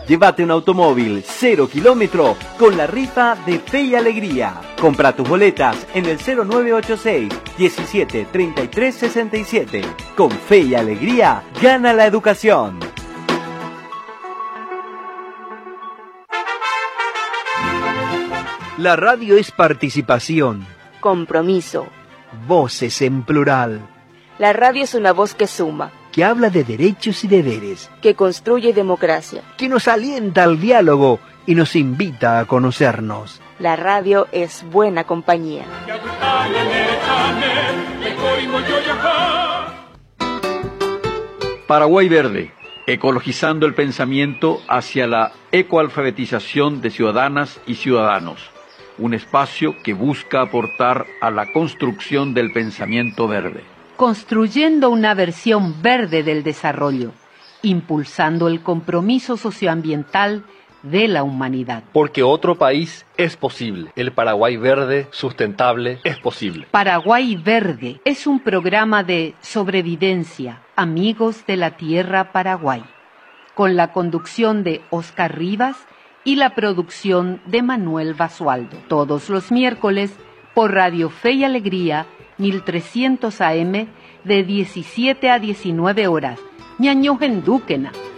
Llévate un automóvil 0 kilómetro con la rifa de Fe y Alegría. Compra tus boletas en el 0986 17 33 67. Con Fe y Alegría, gana la educación. La radio es participación. Compromiso. Voces en plural. La radio es una voz que suma. Que habla de derechos y deberes. Que construye democracia. Que nos alienta al diálogo y nos invita a conocernos. La radio es buena compañía. Paraguay Verde, ecologizando el pensamiento hacia la ecoalfabetización de ciudadanas y ciudadanos. Un espacio que busca aportar a la construcción del pensamiento verde. Construyendo una versión verde del desarrollo, impulsando el compromiso socioambiental de la humanidad. Porque otro país es posible. El Paraguay Verde sustentable es posible. Paraguay Verde es un programa de sobrevivencia, amigos de la tierra Paraguay, con la conducción de Oscar Rivas y la producción de Manuel Basualdo. Todos los miércoles por Radio Fe y Alegría, 1300 AM, de 17 a 19 horas. Ñañojen Dúquena.